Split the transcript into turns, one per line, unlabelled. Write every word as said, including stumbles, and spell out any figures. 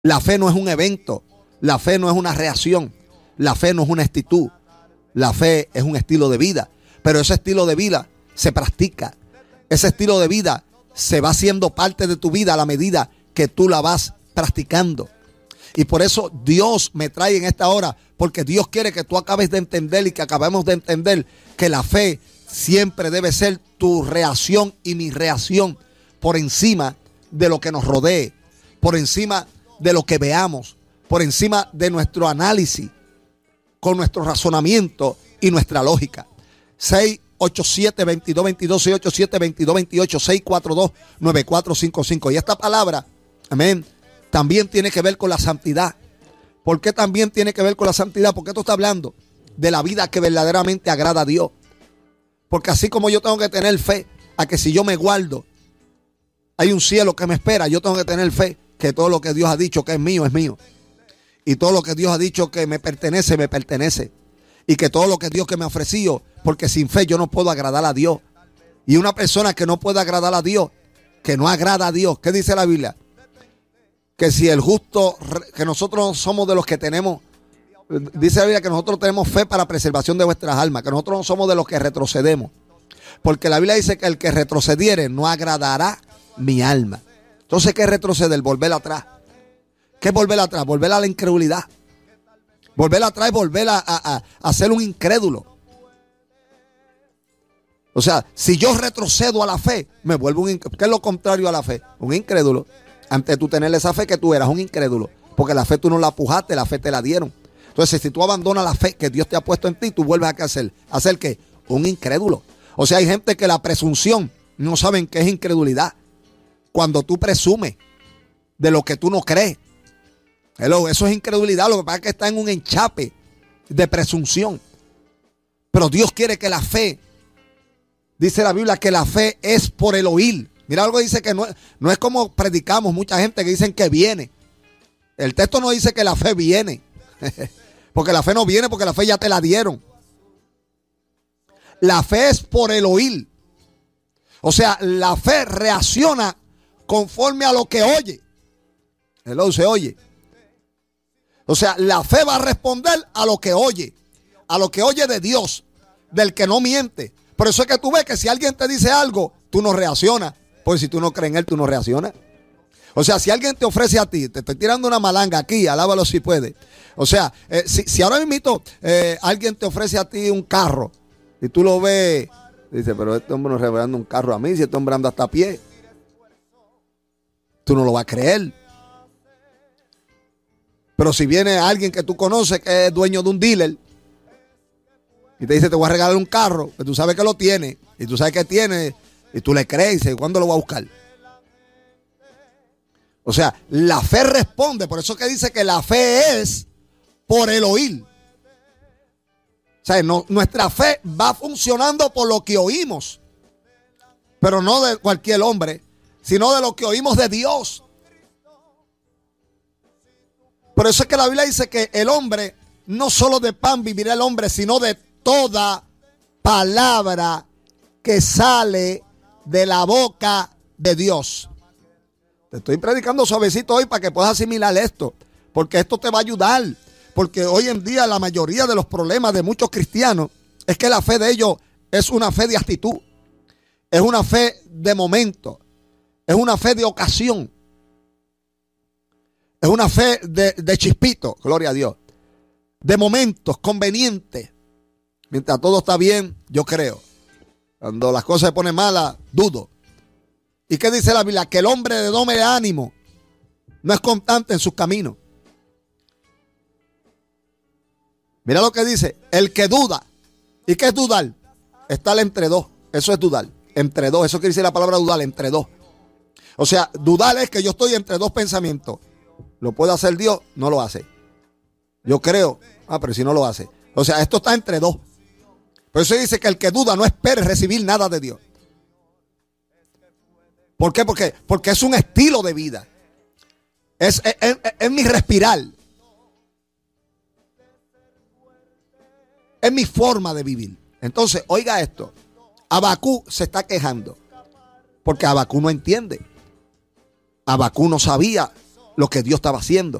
La fe no es un evento. La fe no es una reacción. La fe no es una actitud. La fe es un estilo de vida. Pero ese estilo de vida se practica. Ese estilo de vida se va haciendo parte de tu vida a la medida que tú la vas practicando. Y por eso Dios me trae en esta hora, porque Dios quiere que tú acabes de entender y que acabemos de entender que la fe siempre debe ser tu reacción y mi reacción por encima de lo que nos rodee, por encima de lo que veamos, por encima de nuestro análisis, con nuestro razonamiento y nuestra lógica. seis ocho siete, veintidós veintidós, seis ocho siete, veintidós veintiocho, seis cuatro dos, nueve cuatro cinco cinco. Y esta palabra, amén, también tiene que ver con la santidad. ¿Por qué también tiene que ver con la santidad? Porque esto está hablando de la vida que verdaderamente agrada a Dios. Porque así como yo tengo que tener fe a que si yo me guardo, hay un cielo que me espera, yo tengo que tener fe que todo lo que Dios ha dicho que es mío, es mío. Y todo lo que Dios ha dicho que me pertenece, me pertenece. Y que todo lo que Dios que me ha ofrecido, porque sin fe yo no puedo agradar a Dios. Y una persona que no puede agradar a Dios, que no agrada a Dios, ¿qué dice la Biblia? Que si el justo, que nosotros somos de los que tenemos, dice la Biblia que nosotros tenemos fe para preservación de vuestras almas, que nosotros no somos de los que retrocedemos. Porque la Biblia dice que el que retrocediere no agradará mi alma. Entonces, ¿qué es retroceder? Volver atrás. ¿Qué es volver atrás? Volver a la incredulidad. Volver atrás es volver a, a, a, a ser un incrédulo. O sea, si yo retrocedo a la fe, me vuelvo un incrédulo. ¿Qué es lo contrario a la fe? Un incrédulo. Antes de tú tener esa fe, que tú eras un incrédulo. Porque la fe tú no la pujaste, la fe te la dieron. Entonces, si tú abandonas la fe que Dios te ha puesto en ti, tú vuelves a qué hacer. ¿Hacer qué? Un incrédulo. O sea, hay gente que la presunción no saben qué es incredulidad. Cuando tú presumes de lo que tú no crees. Hello, eso es incredulidad. Lo que pasa es que está en un enchape de presunción. Pero Dios quiere que la fe, dice la Biblia, que la fe es por el oír. Mira, algo dice que no, no es como predicamos mucha gente que dicen que viene. El texto no dice que la fe viene. Porque la fe no viene, porque la fe ya te la dieron. La fe es por el oír. O sea, la fe reacciona conforme a lo que oye. Hello, se oye. O sea, la fe va a responder a lo que oye. A lo que oye de Dios, del que no miente. Por eso es que tú ves que si alguien te dice algo, tú no reaccionas. Pues si tú no crees en él, tú no reaccionas. O sea, si alguien te ofrece a ti, te estoy tirando una malanga aquí, alábalo si puede. O sea, eh, si, si ahora mismo eh, alguien te ofrece a ti un carro y tú lo ves, dice, pero este hombre no está regalando un carro a mí, si este hombre anda hasta a pie. Tú no lo vas a creer. Pero si viene alguien que tú conoces que es dueño de un dealer y te dice, te voy a regalar un carro, que tú sabes que lo tiene y tú sabes que tiene y tú le crees y dices, ¿cuándo lo voy a buscar? O sea, la fe responde. Por eso que dice que la fe es por el oír. O sea, no, nuestra fe va funcionando por lo que oímos. Pero no de cualquier hombre, sino de lo que oímos de Dios. Por eso es que la Biblia dice que el hombre, no solo de pan vivirá el hombre, sino de toda palabra que sale de la boca de Dios. Te estoy predicando suavecito hoy para que puedas asimilar esto, porque esto te va a ayudar. Porque hoy en día la mayoría de los problemas de muchos cristianos es que la fe de ellos es una fe de actitud, es una fe de momento, es una fe de ocasión, es una fe de, de chispito, gloria a Dios, de momentos convenientes. Mientras todo está bien, yo creo. Cuando las cosas se ponen malas, dudo. ¿Y qué dice la Biblia? Que el hombre de doble ánimo no es constante en sus caminos. Mira lo que dice, el que duda. ¿Y qué es dudar? Estar entre dos. Eso es dudar. Entre dos. Eso quiere decir la palabra dudar, entre dos. O sea, dudar es que yo estoy entre dos pensamientos. ¿Lo puede hacer Dios? No lo hace. Yo creo. Ah, pero si no lo hace. O sea, esto está entre dos. Por eso dice que el que duda no espere recibir nada de Dios. ¿Por qué? Porque, porque es un estilo de vida. Es, es, es, es mi respirar. Es mi forma de vivir. Entonces, oiga esto. Abacú se está quejando. Porque Abacú no entiende. Abacú no sabía lo que Dios estaba haciendo.